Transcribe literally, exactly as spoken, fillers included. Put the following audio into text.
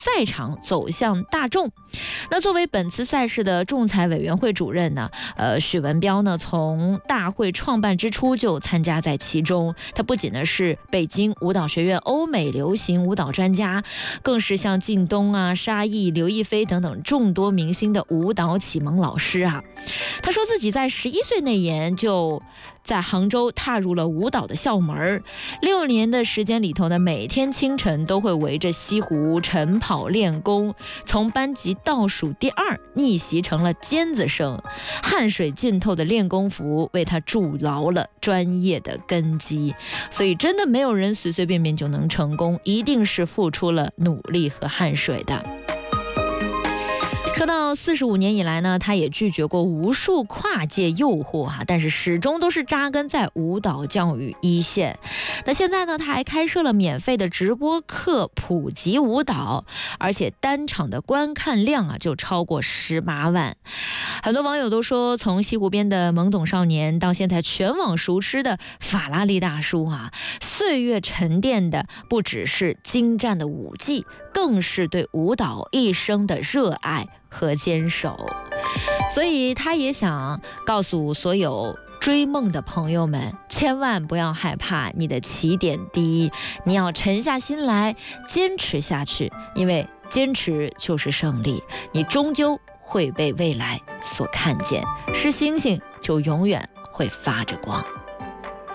赛场走向大众。那作为本次赛事的仲裁委员会主任呢，呃，许文彪呢，从大会创办之初就参加在其中。他不仅呢是北京舞蹈学院欧美流行舞蹈专家，更是像靳东啊、沙溢、刘亦菲等等众多明星的舞蹈启蒙老师啊。他说自己在十一岁那年就在杭州踏入了舞蹈的校门，六年的时间里头呢，每天清晨都会围着西湖晨跑练功，从班级倒数第二逆袭成了尖子生，汗水浸透的练功服为他筑牢了专业的根基。所以真的没有人随随便便就能成功，一定是付出了努力和汗水的。说到四十五年以来呢，他也拒绝过无数跨界诱惑啊，但是始终都是扎根在舞蹈教育一线。那现在呢，他还开设了免费的直播课普及舞蹈，而且单场的观看量啊就超过十八万。很多网友都说，从西湖边的懵懂少年到现在全网熟知的法拉利大叔啊，岁月沉淀的不只是精湛的舞技，更是对舞蹈一生的热爱和坚守。所以他也想告诉所有追梦的朋友们，千万不要害怕你的起点低，你要沉下心来坚持下去，因为坚持就是胜利，你终究会被未来所看见，是星星就永远会发着光。